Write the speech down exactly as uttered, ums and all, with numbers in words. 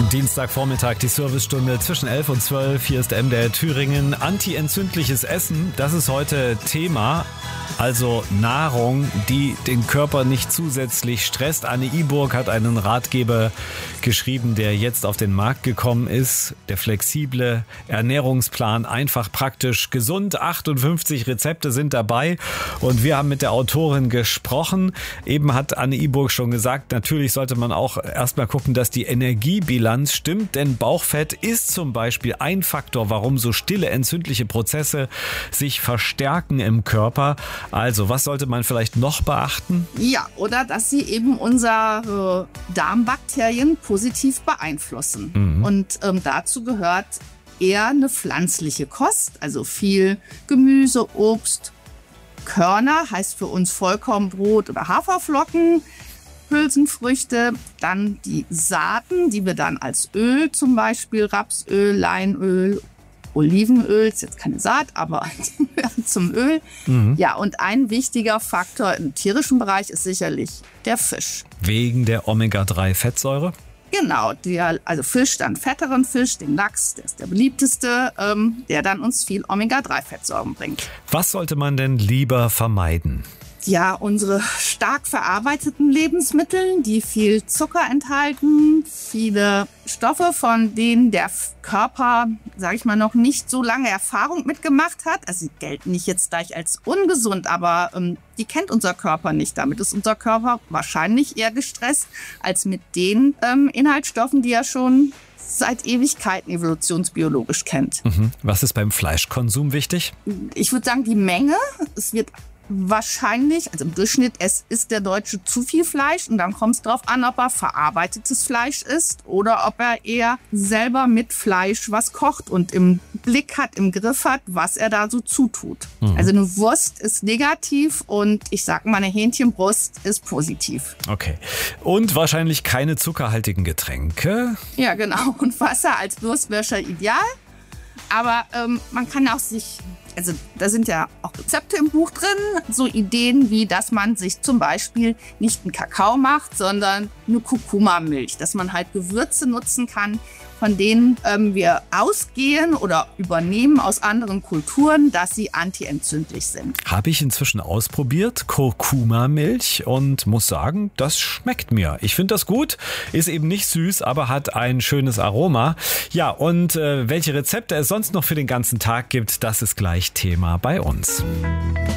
Dienstagvormittag, die Servicestunde zwischen elf und zwölf. Hier ist M D R Thüringen. Anti-entzündliches Essen, das ist heute Thema. Also Nahrung, die den Körper nicht zusätzlich stresst. Anne Iburg hat einen Ratgeber geschrieben, der jetzt auf den Markt gekommen ist. Der flexible Ernährungsplan, einfach praktisch gesund. achtundfünfzig Rezepte sind dabei und wir haben mit der Autorin gesprochen. Eben hat Anne Iburg schon gesagt, natürlich sollte man auch erstmal gucken, dass die Energiebilanz stimmt, denn Bauchfett ist zum Beispiel ein Faktor, warum so stille entzündliche Prozesse sich verstärken im Körper. Also, was sollte man vielleicht noch beachten? Ja, oder dass sie eben unsere Darmbakterien positiv beeinflussen. Mhm. Und ähm, dazu gehört eher eine pflanzliche Kost, also viel Gemüse, Obst, Körner, heißt für uns Vollkornbrot oder Haferflocken, Hülsenfrüchte, dann die Saaten, die wir dann als Öl, zum Beispiel Rapsöl, Leinöl, Olivenöl, ist jetzt keine Saat, aber zum Öl. Mhm. Ja, und ein wichtiger Faktor im tierischen Bereich ist sicherlich der Fisch. Wegen der Omega drei Fettsäure? Genau, der, also Fisch, dann fetteren Fisch, den Lachs, der ist der beliebteste, ähm, der dann uns viel Omega drei Fettsäuren bringt. Was sollte man denn lieber vermeiden? Ja, unsere stark verarbeiteten Lebensmittel, die viel Zucker enthalten, viele Stoffe, von denen der Körper, sage ich mal, noch nicht so lange Erfahrung mitgemacht hat. Also sie gelten nicht jetzt gleich als ungesund, aber ähm, die kennt unser Körper nicht. Damit ist unser Körper wahrscheinlich eher gestresst als mit den ähm, Inhaltsstoffen, die er schon seit Ewigkeiten evolutionsbiologisch kennt. Mhm. Was ist beim Fleischkonsum wichtig? Ich würde sagen, die Menge. Es wird wahrscheinlich, also im Durchschnitt, es ist der Deutsche zu viel Fleisch und dann kommt es darauf an, ob er verarbeitetes Fleisch isst oder ob er eher selber mit Fleisch was kocht und im Blick hat, im Griff hat, was er da so zutut. Mhm. Also eine Wurst ist negativ und ich sag mal, eine Hähnchenbrust ist positiv. Okay. Und wahrscheinlich keine zuckerhaltigen Getränke? Ja, genau. Und Wasser als Durstlöscher ideal. Aber ähm, man kann auch sich, also da sind ja auch Rezepte im Buch drin, so Ideen wie, dass man sich zum Beispiel nicht einen Kakao macht, sondern eine Kurkuma-Milch, dass man halt Gewürze nutzen kann, von denen ähm, wir ausgehen oder übernehmen aus anderen Kulturen, dass sie antientzündlich sind. Habe ich inzwischen ausprobiert, Kurkuma-Milch, und muss sagen, das schmeckt mir. Ich finde das gut, ist eben nicht süß, aber hat ein schönes Aroma. Ja, und äh, welche Rezepte es sonst noch für den ganzen Tag gibt, das ist gleich Thema bei uns.